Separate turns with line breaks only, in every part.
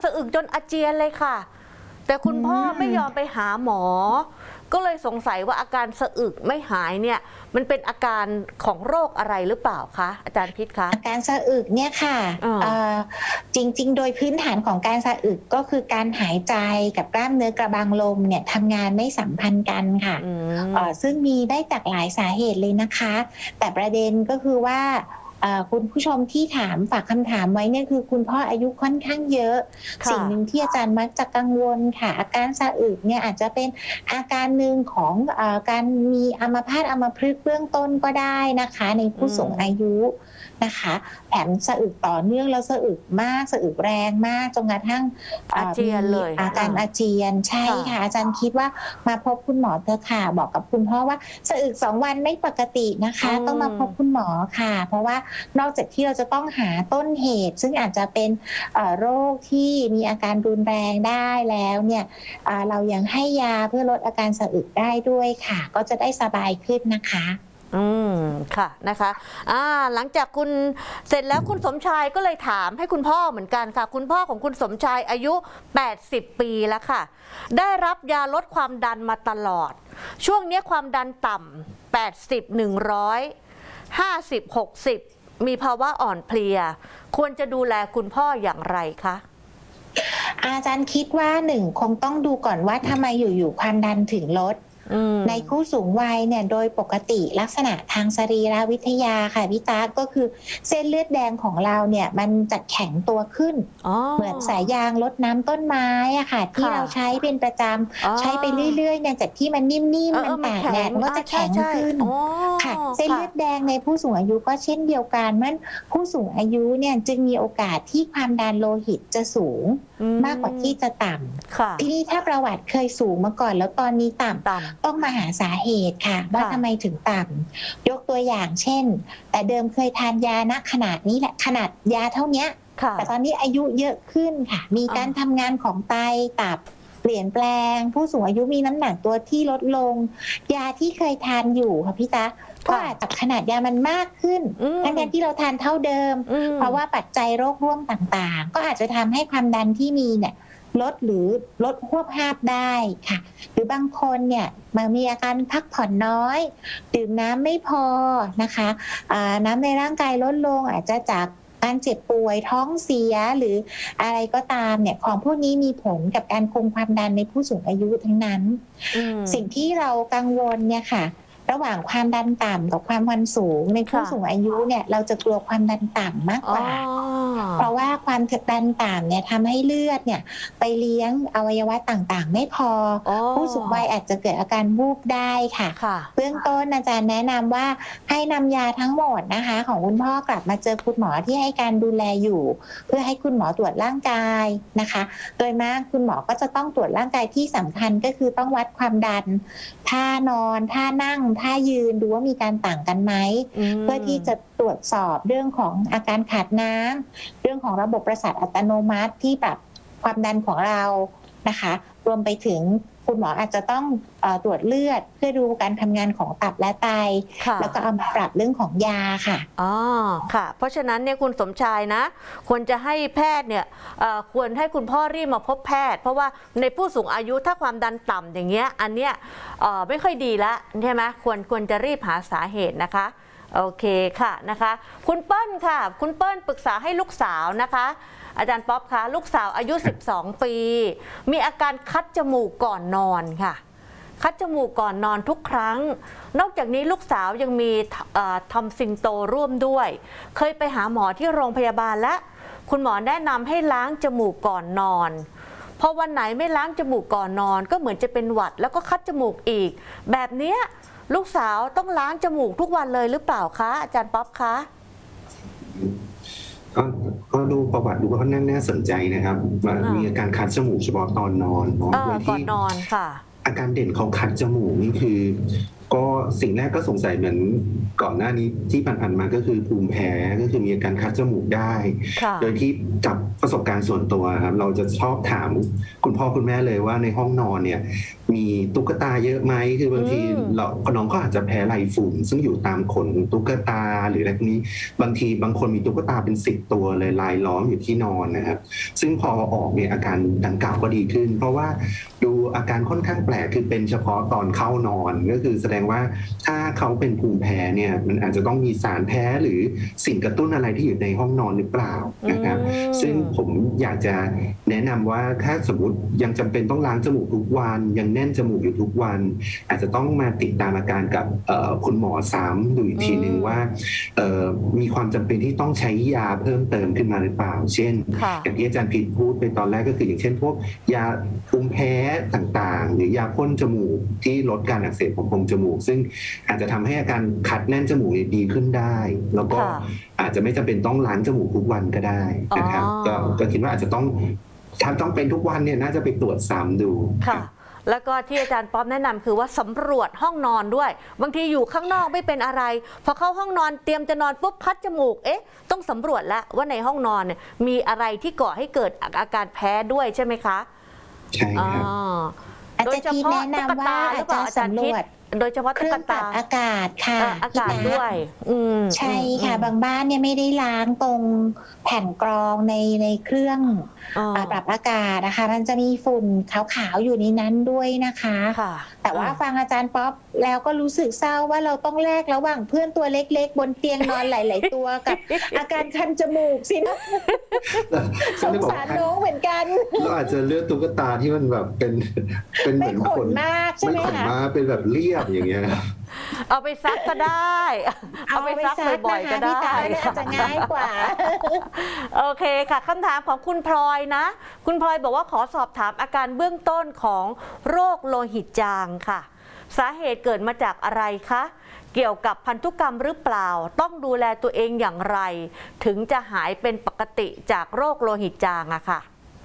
สะอึกจนอาเจียนเลยค่ะแต่คุณพ่อไม่ยอมไปหาหมอก็เลยสงสัยว่าอาการสะอึกไม่หายเนี่ยมันเป็นอาการของโรคอะไรหรือเปล่าคะอาจารย์พิษคะ
อาการสะอึกเนี่ยค่ะจริงๆโดยพื้นฐานของการสะอึกก็คือการหายใจกับกล้ามเนื้อกระบังลมเนี่ยทำงานไม่สัมพันธ์กันค่ะซึ่งมีได้จากหลายสาเหตุเลยนะคะแต่ประเด็นก็คือว่าคุณผู้ชมที่ฝากคำถามไว้เนี่ยคือคุณพ่ออายุค่อนข้างเยอะสิ่งหนึ่งที่อาจารย์มักจะกังวลค่ะอาการสะอึกเนี่ยอาจจะเป็นอาการหนึ่งของการมีอัมพาตอัมพฤกษ์เบื้องต้นก็ได้นะคะในผู้สูงอายุนะคะแถมสะอึกต่อเนื่องแล้วสะอึกมากสะอึกแรงมากจนกระทั่ง
อาเจียนเลย
อาการอาเจียนใช่ค่ะอาจารย์คิดว่ามาพบคุณหมอเถอะค่ะบอกกับคุณพ่อว่าสะอึก2 วันไม่ปกตินะคะต้องมาพบคุณหมอค่ะเพราะว่านอกจากที่เราจะต้องหาต้นเหตุซึ่งอาจจะเป็นโรคที่มีอาการรุนแรงได้แล้วเนี่ยเรายังให้ยาเพื่อลดอาการสะอึกได้ด้วยค่ะก็จะได้สบายขึ้นนะคะ
ค่ะนะคะหลังจากคุณเสร็จแล้วคุณสมชายก็เลยถามให้คุณพ่อเหมือนกันค่ะคุณพ่อของคุณสมชายอายุ80 ปีแล้วค่ะได้รับยาลดความดันมาตลอดช่วงนี้ความดันต่ำ80 100 50 60มีภาวะอ่อนเพลียควรจะดูแลคุณพ่ออย่างไรคะ
อาจารย์คิดว่า1คงต้องดูก่อนว่าทำไมอยู่ๆความดันถึงลดในผู้สูงวัยเนี่ยโดยปกติลักษณะทางสรีรวิทยาค่ะพี่ตาก็คือเส้นเลือดแดงของเราเนี่ยมันจะแข็งตัวขึ้นเหมือนสายยางรดน้ำต้นไม้อะค่ะที่เราใช้เป็นประจำใช้ไปเรื่อยๆเนี่ยจากที่มันนิ่มๆมันตากแดดมันก็จะแข็งขึ้นค่ะเส้นเลือดแดงในผู้สูงอายุก็เช่นเดียวกันมันผู้สูงอายุเนี่ยจึงมีโอกาสที่ความดันโลหิตจะสูงมากกว่าที่จะต่ำทีนี้ถ้าประวัติเคยสูงมาก่อนแล้วตอนนี้ต่ำต้องมาหาสาเหตุค่ะว่าทำไมถึงต่ำยกตัวอย่างเช่นแต่เดิมเคยทานยาณขนาดนี้แหละขนาดยาเท่านี้แต่ตอนนี้อายุเยอะขึ้นค่ะมีการทำงานของไตตับเปลี่ยนแปลงผู้สูงอายุมีน้ำหนักตัวที่ลดลงยาที่เคยทานอยู่ค่ะพี่ตาก็อาจจะขนาดยามันมากขึ้นทั้งที่เราทานเท่าเดิมเพราะว่าปัจจัยโรคร่วมต่างๆก็อาจจะทำให้ความดันที่มีเนี่ยลดหรือลดควบหาบได้ค่ะหรือบางคนเนี่ยมันมีอาการพักผ่อนน้อยดื่มน้ำไม่พอนะคะน้ำในร่างกายลดลงอาจจะจากการเจ็บป่วยท้องเสียหรืออะไรก็ตามเนี่ยของพวกนี้มีผลกับการคงความดันในผู้สูงอายุทั้งนั้นสิ่งที่เรากังวลเนี่ยค่ะระหว่างความดันต่ำกับความดันสูงในผู้สูงอายุเนี่ยเราจะกลัวความดันต่ำมากกว่าเพราะว่าความดันต่ำเนี่ยทำให้เลือดเนี่ยไปเลี้ยงอวัยวะต่างๆไม่พอผู้สูงวัยอาจจะเกิดอาการวูบได้ค่ะเบื้องต้นอาจารย์แนะนำว่าให้นำยาทั้งหมดนะคะของคุณพ่อกลับมาเจอคุณหมอที่ให้การดูแลอยู่เพื่อให้คุณหมอตรวจร่างกายนะคะโดยมากคุณหมอก็จะต้องตรวจร่างกายที่สำคัญก็คือต้องวัดความดันท่านอนท่านั่งท่ายืนดูว่ามีการต่างกันไหมเพื่อที่จะตรวจสอบเรื่องของอาการขาดน้ำเรื่องของระบบประสาทอัตโนมัติที่ปรับความดันของเรานะคะรวมไปถึงคุณหมออาจจะต้องตรวจเลือดเพื่อดูการทำงานของตับและไตแล้วก็เอามาปรับเรื่องของยาค่ะ
ค่ะเพราะฉะนั้นเนี่ยคุณสมชายนะควรจะให้แพทย์เนี่ยควรให้คุณพ่อรีบมาพบแพทย์เพราะว่าในผู้สูงอายุถ้าความดันต่ำอย่างเงี้ยอันเนี้ยไม่ค่อยดีละใช่ไหมควรจะรีบหาสาเหตุนะคะโอเคค่ะนะคะคุณเปิ้ลค่ะคุณเปิ้ลปรึกษาให้ลูกสาวนะคะอาจารย์ป๊อปคะลูกสาวอายุ12 ปีมีอาการคัดจมูกก่อนนอนค่ะคัดจมูกก่อนนอนทุกครั้งนอกจากนี้ลูกสาวยังมีทอมซินโตร่วมด้วยเคยไปหาหมอที่โรงพยาบาลและคุณหมอแนะนำให้ล้างจมูกก่อนนอนพอวันไหนไม่ล้างจมูกก่อนนอนก็เหมือนจะเป็นหวัดแล้วก็คัดจมูกอีกแบบนี้ลูกสาวต้องล้างจมูกทุกวันเลยหรือเปล่าคะอาจารย์ป๊อปคะ
ก็ดูประวัติดูก็น่าสนใจนะครับมีอาการคัดจมูกเฉพาะตอนนอนโดยที่อาการเด่นของคัดจมูกนี่คือก็สิ่งแรกก็สงสัยเหมือนก่อนหน้านี้ที่ผ่านๆมาก็คือภูมิแพ้ก็คือมีอาการคัดจมูกได้
ค่ะ
โดยที่จากประสบการณ์ส่วนตัวครับเราจะชอบถามคุณพ่อคุณแม่เลยว่าในห้องนอนเนี่ยมีตุ๊กตาเยอะไหมคือบางทีน้องก็อาจจะแพ้ไรฝุ่นซึ่งอยู่ตามขนตุ๊กตาหรืออะไรพวกนี้บางทีบางคนมีตุ๊กตาเป็น10 ตัวเลยลายล้อมอยู่ที่นอนนะครับซึ่งพอออกเนี่ยอาการดังกล่าวก็ดีขึ้น เพราะว่าดูอาการค่อนข้างแปลกคือเป็นเฉพาะตอนเข้านอนก็คือแสดงว่าถ้าเขาเป็นภูมิแพ้เนี่ยมันอาจจะต้องมีสารแพ้หรือสิ่งกระตุ้นอะไรที่อยู่ในห้องนอนหรือเปล่านะครับซึ่งผมอยากจะแนะนำว่าถ้าสมมติยังจำเป็นต้องล้างจมูกทุกวันยังแน่นจมูกอยู่ทุกวันอาจจะต้องมาติดตามอาการกับคุณหมอซ้ำดูอีกทีหนึ่งว่ามีความจำเป็นที่ต้องใช้ยาเพิ่มเติมขึ้นมาหรือเปล่าเช่นอย่างที่อาจารย์พิษพูดไปตอนแรกก็คืออย่างเช่นพวกยาภูมิแพ้ต่างๆหรือยาพ่นจมูกที่ลดการอักเสบของโพรงจมูกซึ่งอาจจะทำให้อาการคัดแน่นจมูกดีขึ้นได้แล้วก็อาจจะไม่จำเป็นต้องล้างจมูกทุกวันก็ได้นะครับก็คิดว่าอาจจะต้องถ้าต้องเป็นทุกวันเนี่ยน่าจะไปตรวจซ้ำดู
ค่ะแล้วก็ที่อาจารย์ป๊อปแนะนำคือว่าสำรวจห้องนอนด้วยบางทีอยู่ข้างนอกไม่เป็นอะไรพอเข้าห้องนอนเตรียมจะนอนปุ๊บคัดจมูกต้องสำรวจแล้วว่าในห้องนอนเนี่ยมีอะไรที่ก่อให้เกิดอาการแพ้ด้วยใช่ไหมคะ
ใช่ครับ
โดยเฉพาะตุ๊กตาหรือเปล่าอาจารย์พิษ
โดยเฉพาะตุ๊กตา
อากาศค่ะ
อากาศด้วย
ใช่ค่ะบางบ้านเนี่ยไม่ได้ล้างตรงแผ่นกรองในเครื่องปรับอากาศนะคะมันจะมีฝุ่นขาวๆอยู่ในนั้นด้วยนะคะแต่ว่าฟังอาจารย์ป๊อปแล้วก็รู้สึกเศร้าว่าเราต้องแลกระหว่างเพื่อนตัวเล็กๆบนเตียงนอนหลายๆตัวกับอาการคันจมูกสินะสงสารน้องเหมือนกัน
เราอาจจะเลือกตุ๊กตาที่มันแบบเป็นเหมือน
ขนมากใช่ไหมคะ
ไม่ขนมากเป็นแบบเรียบอย่างเงี้ย
เอาไปซักก็ได้เอาไปซักบ่อยๆก็ได้
อาจจะง่ายกว่า
โอเคค่ะคำถามของคุณพลอยนะคุณพลอยบอกว่าขอสอบถามอาการเบื้องต้นของโรคโลหิตจางค่ะสาเหตุเกิดมาจากอะไรคะเกี่ยวกับพันธุกรรมหรือเปล่าต้องดูแลตัวเองอย่างไรถึงจะหายเป็นปกติจากโรคโลหิตจางอะค่ะ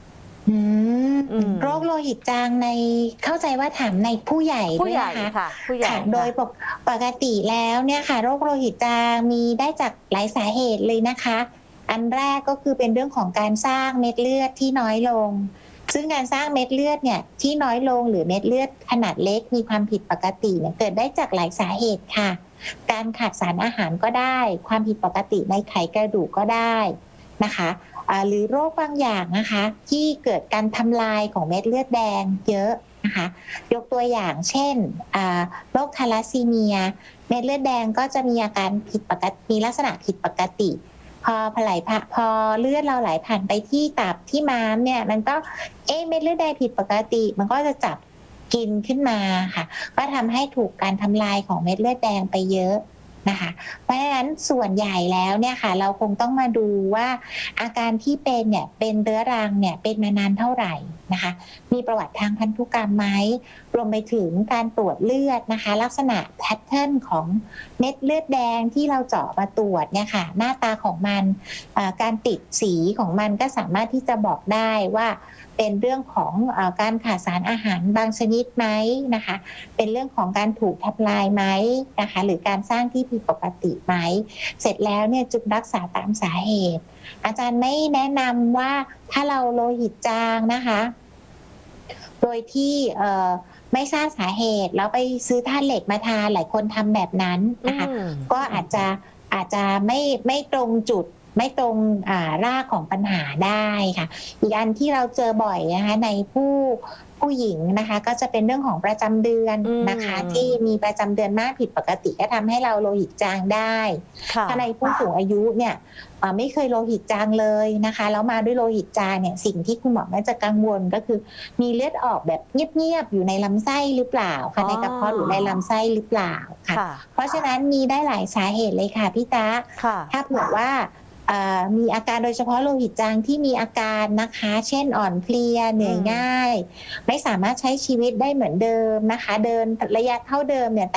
โรคโลหิตจางในเข้าใจว่าถามในผู้ใหญ่ด้วยนะคะ
ผู้ใหญ่
โดยปกติแล้วเนี่ยค่ะโรคโลหิตจางมีได้จากหลายสาเหตุเลยนะคะอันแรกก็คือเป็นเรื่องของการสร้างเม็ดเลือดที่น้อยลงซึ่งการสร้างเม็ดเลือดเนี่ยที่น้อยลงหรือเม็ดเลือดขนาดเล็กมีความผิดปกติเนี่ยเกิดได้จากหลายสาเหตุค่ะการขาดสารอาหารก็ได้ความผิดปกติในไขกระดูกก็ได้นะคะหรือโรคบางอย่างนะคะที่เกิดการทำลายของเม็ดเลือดแดงเยอะนะคะยกตัวอย่างเช่นโรคทาลัสซีเมียเม็ดเลือดแดงก็จะมีอาการผิดปกติมีลักษณะผิดปกติพอเลือดเราไหลผ่านไปที่ตับที่ม้ามเนี่ยมันก็เม็ดเลือดแดงผิดปกติมันก็จะจับกินขึ้นมาค่ะก็ทำให้ถูกการทำลายของเม็ดเลือดแดงไปเยอะนะคะเพราะฉะนั้นส่วนใหญ่แล้วเนี่ยค่ะเราคงต้องมาดูว่าอาการที่เป็นเนี่ยเป็นเรื้อรังเนี่ยเป็นมานานเท่าไหร่นะคะมีประวัติทางพันธุกรรมไหมรวมไปถึงการตรวจเลือดนะคะลักษณะแพทเทิร์นของเม็ดเลือดแดงที่เราเจาะมาตรวจเนี่ยค่ะหน้าตาของมันการติดสีของมันก็สามารถที่จะบอกได้ว่าเป็นเรื่องของการขาดสารอาหารบางชนิดไหมนะคะเป็นเรื่องของการถูกทำลายไหมนะคะหรือการสร้างที่ผิดปกติไหมเสร็จแล้วเนี่ยจึงรักษาตามสาเหตุอาจารย์ไม่แนะนำว่าถ้าเราโลหิตจางนะคะโดยที่ไม่ทราบสาเหตุแล้วไปซื้อธาตุเหล็กมาทานหลายคนทำแบบนั้นนะคะก็อาจจะไม่ตรงจุดไม่ตรงรากของปัญหาได้ค่ะอีกอันที่เราเจอบ่อยนะคะในผู้หญิงนะคะก็จะเป็นเรื่องของประจำเดือนนะคะที่มีประจำเดือนมากผิดปกติก็ทำให้เราโลหิตจางได้ถ้าในผู้สูงอายุเนี่ยไม่เคยโลหิตจางเลยนะคะแล้วมาด้วยโลหิตจางเนี่ยสิ่งที่คุณหมอน่าจะกังวลก็คือมีเลือดออกแบบเงียบๆอยู่ในลำไส้หรือเปล่าค่ะในกระเพาะหรือในลำไส้หรือเปล่าค่ะเพราะฉะนั้นมีได้หลายสาเหตุเลยค่ะพี่ตาถ้าเผื่อว่ามีอาการโดยเฉพาะโลหิตจางที่มีอาการนะคะเช่นอ่อนเพลียเหนื่อยง่ายไม่สามารถใช้ชีวิตได้เหมือนเดิมนะคะเดินระยะเท่าเดิมเนี่ยแต่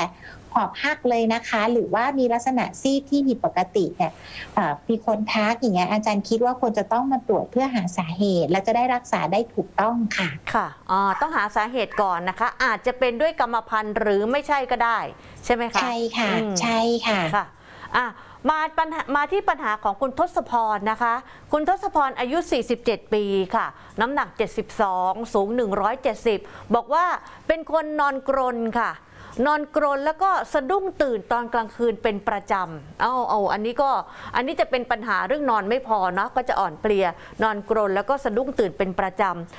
หอบหักเลยนะคะ หรือว่ามีลักษณะซีดที่ผิดปกติเนี่ยมีคนทักอย่างเงี้ยอาจารย์คิดว่าควรจะต้องมาตรวจเพื่อหาสาเหตุ และจะได้รักษาได้ถูกต้องค่ะ
ค่ะต้องหาสาเหตุก่อนนะคะอาจจะเป็นด้วยกรรมพันธุ์หรือไม่ใช่ก็ได้ใช่ไหมคะ
ใช่ค่ะใช่ค่ะ
ค่ะมาที่ปัญหาของคุณทศพรนะคะคุณทศพรอายุ47ปีค่ะน้ำหนัก72สูง170บอกว่าเป็นคนนอนกรนค่ะนอนกรนแล้วก็สะดุ้งตื่นตอนกลางคืนเป็นประจำอันนี้จะเป็นปัญหาเรื่องนอนไม่พอเนาะก็จะอ่อนเพลียนอนกรนแล้วก็สะดุ้งตื่นเป็นประจำ